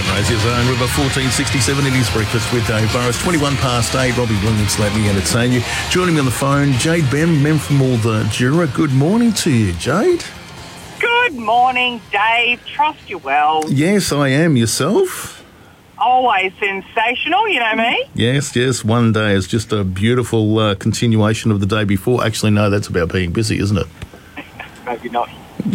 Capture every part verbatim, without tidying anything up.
Radio Zone. River fourteen sixty-seven. It is breakfast with Dave Burrows. twenty-one past eight. Robbie Williams, let me entertain you. Joining me on the phone, Jade Bem, Mem from Mildura. Good morning to you, Jade. Good morning, Dave. Trust you well. Yes, I am. Yourself? Always sensational, you know me. Yes, yes. One day is just a beautiful uh, continuation of the day before. Actually, no, that's about being busy, isn't it? Maybe not.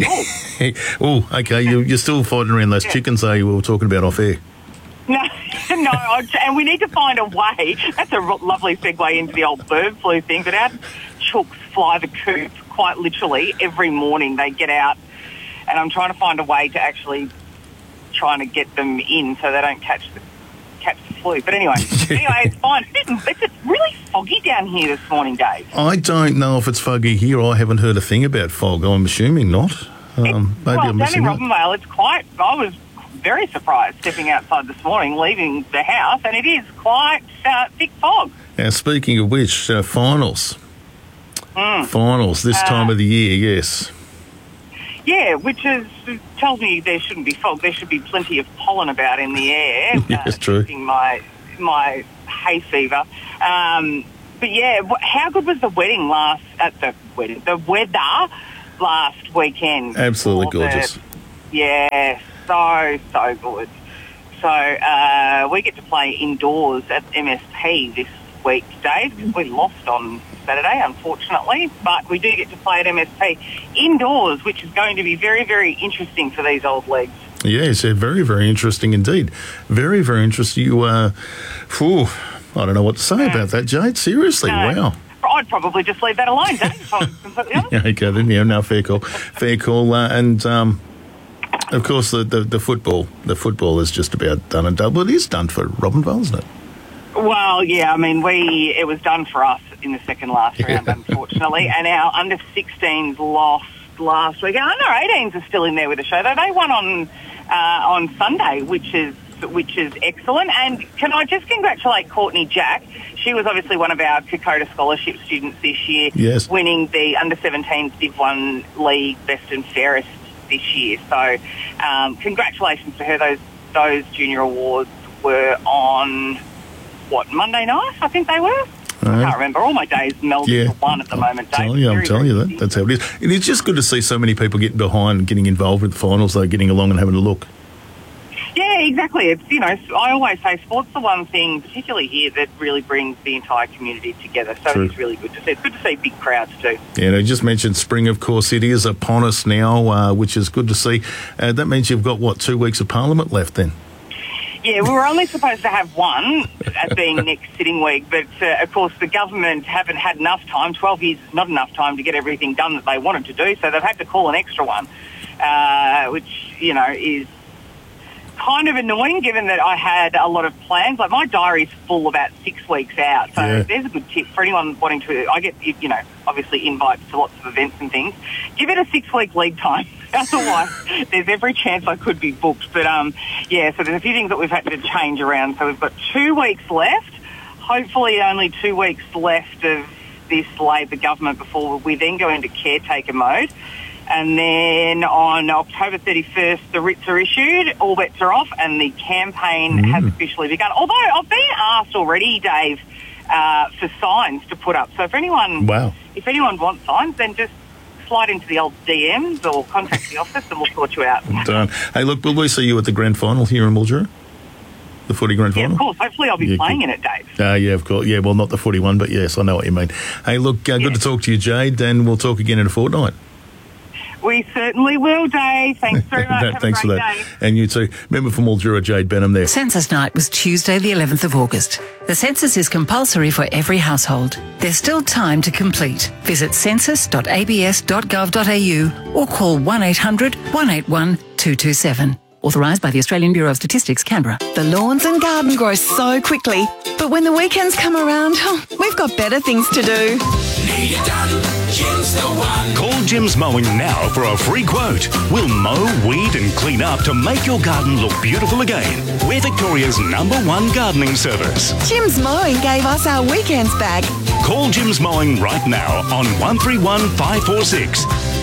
Oh, okay. You, you're still fighting around those yeah. chickens, are you? We were talking about off air. No, no, and we need to find a way. That's a lovely segue into the old bird flu thing, but our chooks fly the coop quite literally every morning. They get out, and I'm trying to find a way to actually trying to get them in so they don't catch the catch the flu. But anyway, anyway, it's fine. It's, it's really foggy down here this morning, Dave. I don't know if it's foggy here. I haven't heard a thing about fog. I'm assuming not. Um, maybe well, I'm down in missing out. Robinvale, it's quite. I was very surprised stepping outside this morning, leaving the house, and it is quite uh, thick fog. Now, speaking of which, uh, finals. Mm. Finals this uh, time of the year, yes. Yeah, which is tells me there shouldn't be fog. There should be plenty of pollen about in the air. Yeah, that's uh, true. My my hay fever. Um, but yeah, how good was the wedding last at the wedding? The weather last weekend. Absolutely gorgeous. The, yeah, so so good. So uh, we get to play indoors at M S P this week, Dave, because we lost on Saturday, unfortunately, but we do get to play at M S P indoors, which is going to be very, very interesting for these old legs. Yes, very, very interesting indeed. Very, very interesting. You, uh, whew, I don't know what to say mm. about that, Jade. Seriously, no. wow. I'd probably just leave that alone, Dave, if I'm completely honest. Yeah, okay, then, yeah, no, fair call. Fair call. Uh, and, um, of course, the, the, the football, the football is just about done and done. Well, it is done for Robinvale, isn't it? Well, yeah, I mean, we it was done for us in the second last round, yeah. unfortunately, and our under sixteens lost last week. Our under eighteens are still in there with the show, though. They won on uh, on Sunday, which is which is excellent. And can I just congratulate Courtney Jack? She was obviously one of our Kokoda Scholarship students this year, yes. winning the under seventeens Div one League Best and Fairest this year. So um, congratulations to her. Those, those junior awards were on... what, Monday night, I think they were? Right. I can't remember. All my days melded yeah. to one at the I'm moment, Dave. Telling you, I'm very, telling you very that. That's how it is. And it's just good to see so many people getting behind, getting involved with the finals, though, getting along and having a look. Yeah, exactly. It's, you know, I always say sport's the one thing, particularly here, that really brings the entire community together. So True. It's really good to see. It's good to see big crowds too. Yeah, and I just mentioned spring, of course. It is upon us now, uh, which is good to see. Uh, that means you've got, what, two weeks of Parliament left then? Yeah, we were only supposed to have one, as being next sitting week, but uh, of course the government haven't had enough time. twelve years is not enough time to get everything done that they wanted to do, so they've had to call an extra one, uh, which, you know, is kind of annoying given that I had a lot of plans. Like, my diary's full about six weeks out, so yeah. There's a good tip for anyone wanting to, I get, you know, obviously invites to lots of events and things. Give it a six-week lead time. Otherwise, there's every chance I could be booked. But, um, yeah, so there's a few things that we've had to change around. So we've got two weeks left, hopefully only two weeks left of this Labor government before we then go into caretaker mode. And then on October thirty-first, the writs are issued, all bets are off, and the campaign mm. has officially begun. Although I've been asked already, Dave, uh, for signs to put up. So if anyone, wow. if anyone wants signs, then just slide into the old D Ms or contact the office and we'll sort you out. Done. Hey, look, will we see you at the grand final here in Mildura? The footy grand final? Yeah, of course. Hopefully I'll be yeah, playing good. in it, Dave. Uh, yeah, of course. Yeah, well, not the footy one, but yes, I know what you mean. Hey, look, uh, good yeah. to talk to you, Jade, and we'll talk again in a fortnight. We certainly will, Dave. Thanks very much. no, Have thanks a great for that. day. And you too. Member from Mildura, Jade Benham there. Census night was Tuesday the eleventh of August. The census is compulsory for every household. There's still time to complete. Visit census dot a b s dot gov dot a u or call one eight hundred, one eight one, two two seven. Authorised by the Australian Bureau of Statistics, Canberra. The lawns and garden grow so quickly, but when the weekends come around, oh, we've got better things to do. Need it done, Jim's the one. Call Jim's Mowing now for a free quote. We'll mow, weed and clean up to make your garden look beautiful again. We're Victoria's number one gardening service. Jim's Mowing gave us our weekends back. Call Jim's Mowing right now on one three one, five four six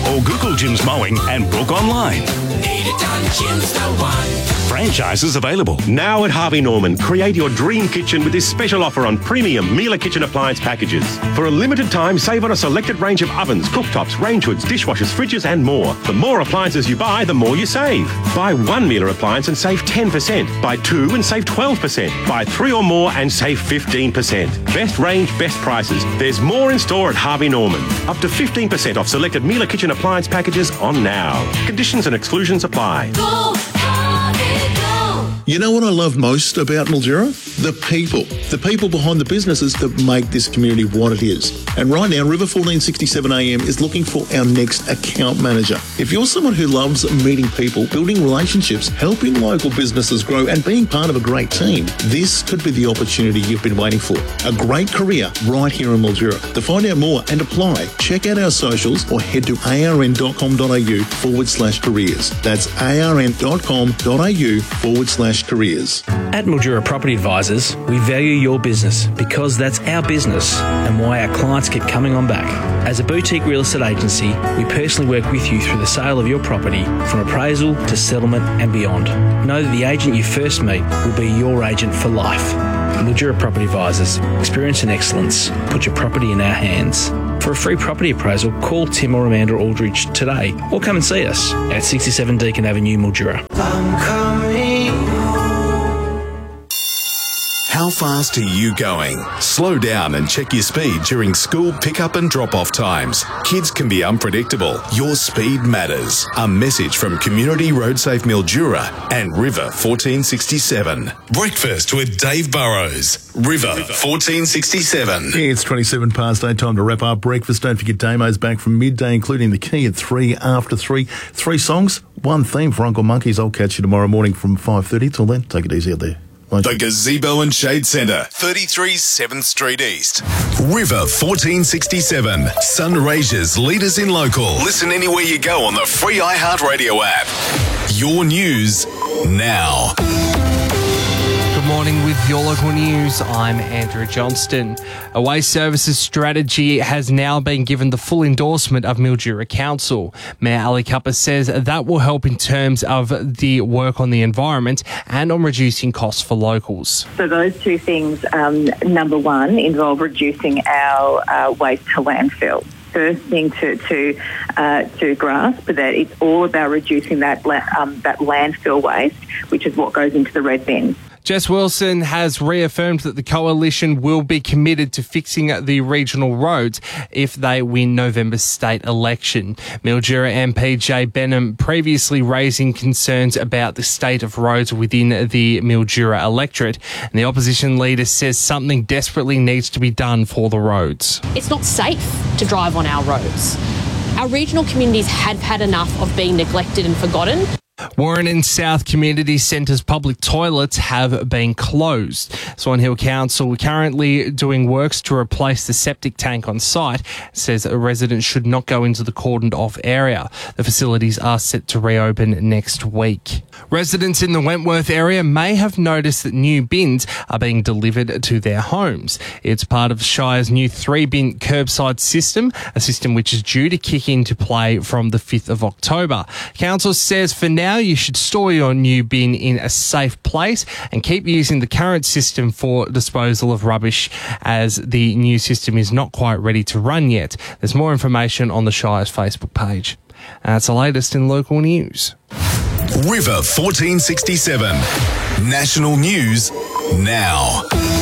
or Google Jim's Mowing and book online. Need it done, Jim's the one. Franchises available. Now at Harvey Norman, create your dream kitchen with this special offer on premium Miele kitchen appliance packages. For a limited time, save on a selected range of ovens, cooktops, range hoods, dishwashers, fridges and more. The more appliances you buy, the more you save. Buy one Miele appliance and save ten percent. Buy two and save twelve percent. Buy three or more and save fifteen percent. Best range, best prices. There's more in store at Harvey Norman. Up to fifteen percent off selected Miele kitchen appliance packages on now. Conditions and exclusions apply. Go, Harvey, go. You know what I love most about Mildura? The people. The people behind the businesses that make this community what it is. And right now, River fourteen sixty-seven A M is looking for our next account manager. If you're someone who loves meeting people, building relationships, helping local businesses grow and being part of a great team, this could be the opportunity you've been waiting for. A great career right here in Mildura. To find out more and apply, check out our socials or head to arn.com.au forward slash careers. That's arn.com.au forward slash careers. At Mildura Property Advisors, we value your business because that's our business and why our clients keep coming on back. As a boutique real estate agency, we personally work with you through the sale of your property from appraisal to settlement and beyond. Know that the agent you first meet will be your agent for life. Mildura Property Advisors, experience and excellence. Put your property in our hands. For a free property appraisal, call Tim or Amanda Aldridge today or come and see us at sixty-seven Deakin Avenue, Mildura. I'm coming home. How fast are you going? Slow down and check your speed during school pickup and drop-off times. Kids can be unpredictable. Your speed matters. A message from Community Road Safe Mildura and River fourteen sixty-seven. Breakfast with Dave Burrows. River fourteen sixty-seven. Yeah, it's twenty-seven past eight, time to wrap up breakfast. Don't forget Damo's back from midday, including the key at three after three. Three songs, one theme for Uncle Monkeys. I'll catch you tomorrow morning from five thirty. Till then, take it easy out there. The Gazebo and Shade Centre, thirty-three seventh Street East. River fourteen sixty-seven. Sunraysia's leaders in local. Listen anywhere you go on the free iHeartRadio app. Your news now. Good morning with your local news. I'm Andrew Johnston. A waste services strategy has now been given the full endorsement of Mildura Council. Mayor Ali Cupper says that will help in terms of the work on the environment and on reducing costs for locals. So those two things, um, number one, involve reducing our uh, waste to landfill. First thing to to uh, to grasp that it's all about reducing that um, that landfill waste, which is what goes into the red bin. Jess Wilson has reaffirmed that the coalition will be committed to fixing the regional roads if they win November's state election. Mildura M P Jay Benham previously raising concerns about the state of roads within the Mildura electorate, and the opposition leader says something desperately needs to be done for the roads. It's not safe to drive on our roads. Our regional communities have had enough of being neglected and forgotten. Warren and South Community Centre's public toilets have been closed. Swan Hill Council currently doing works to replace the septic tank on site. Says a resident should not go into the cordoned off area. The facilities are set to reopen next week. Residents in the Wentworth area may have noticed that new bins are being delivered to their homes. It's part of Shire's new three-bin curbside system, a system which is due to kick into play from the fifth of October. Council says for now you should store your new bin in a safe place and keep using the current system for disposal of rubbish, as the new system is not quite ready to run yet. There's more information on the Shire's Facebook page. And that's the latest in local news. River fourteen sixty-seven. National news now.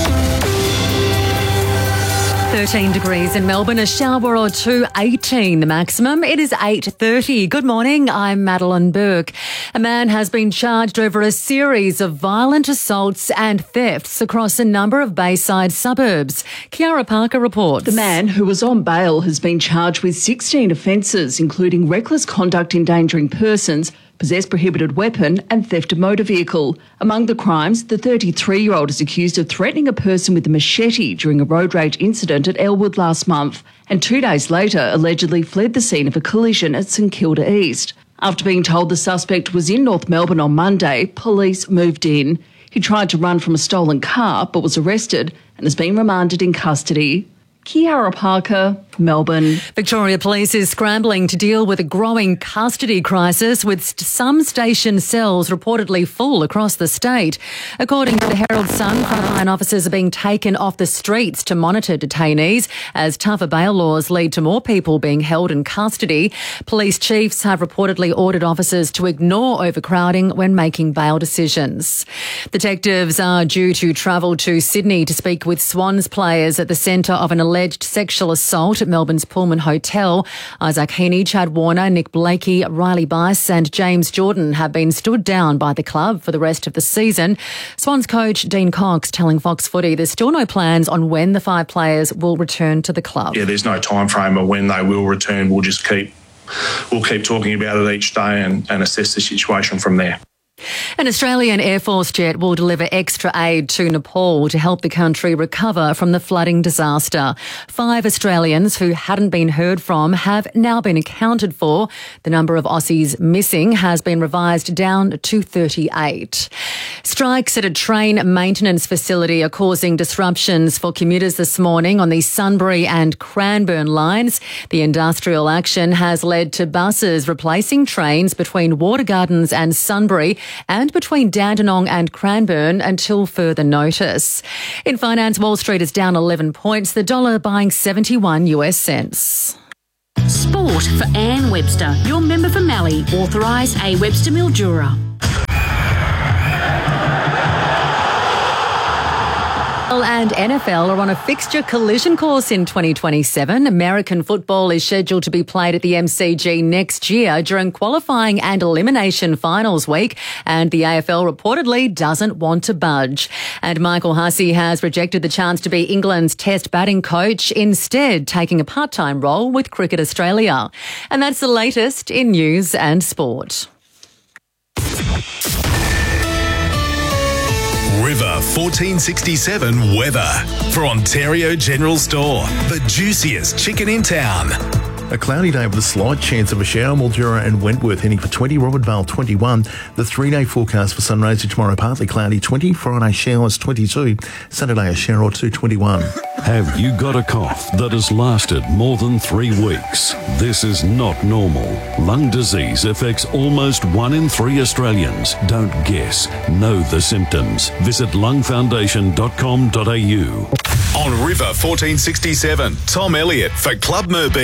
thirteen degrees in Melbourne, a shower or two, eighteen the maximum. It is eight thirty. Good morning, I'm Madeline Burke. A man has been charged over a series of violent assaults and thefts across a number of Bayside suburbs. Kiara Parker reports. The man, who was on bail, has been charged with sixteen offences, including reckless conduct endangering persons, possess prohibited weapon and theft of motor vehicle. Among the crimes, the thirty-three-year-old is accused of threatening a person with a machete during a road rage incident at Elwood last month, and two days later allegedly fled the scene of a collision at St Kilda East. After being told the suspect was in North Melbourne on Monday, police moved in. He tried to run from a stolen car but was arrested and has been remanded in custody. Kiara Parker, Melbourne. Victoria Police is scrambling to deal with a growing custody crisis, with st- some station cells reportedly full across the state. According to the Herald Sun, frontline officers are being taken off the streets to monitor detainees as tougher bail laws lead to more people being held in custody. Police chiefs have reportedly ordered officers to ignore overcrowding when making bail decisions. Detectives are due to travel to Sydney to speak with Swans players at the centre of an alleged sexual assault at Melbourne's Pullman Hotel. Isaac Heaney, Chad Warner, Nick Blakey, Riley Bice and James Jordan have been stood down by the club for the rest of the season. Swans coach Dean Cox telling Fox Footy there's still no plans on when the five players will return to the club. Yeah, there's no time frame of when they will return. We'll just keep we'll keep talking about it each day and, and assess the situation from there. An Australian Air Force jet will deliver extra aid to Nepal to help the country recover from the flooding disaster. Five Australians who hadn't been heard from have now been accounted for. The number of Aussies missing has been revised down to thirty-eight. Strikes at a train maintenance facility are causing disruptions for commuters this morning on the Sunbury and Cranbourne lines. The industrial action has led to buses replacing trains between Water Gardens and Sunbury and between Dandenong and Cranbourne until further notice. In finance, Wall Street is down eleven points, the dollar buying seventy-one US cents. Sport for Anne Webster, your member for Mallee, authorised A Webster Mildura. And N F L are on a fixture collision course in twenty twenty-seven. American football is scheduled to be played at the M C G next year during qualifying and elimination finals week, and the A F L reportedly doesn't want to budge. And Michael Hussey has rejected the chance to be England's Test batting coach, instead taking a part-time role with Cricket Australia. And that's the latest in news and sport. River fourteen sixty-seven weather for Ontario General Store, the juiciest chicken in town. A cloudy day with a slight chance of a shower. Mildura and Wentworth heading for twenty, Robert Vale twenty-one. The three-day forecast for sunrise tomorrow, partly cloudy twenty, Friday showers twenty-two, Saturday a shower or two, twenty-one. Have you got a cough that has lasted more than three weeks? This is not normal. Lung disease affects almost one in three Australians. Don't guess. Know the symptoms. Visit lung foundation dot com dot a u. On River fourteen sixty-seven, Tom Elliott for Club Merbeam.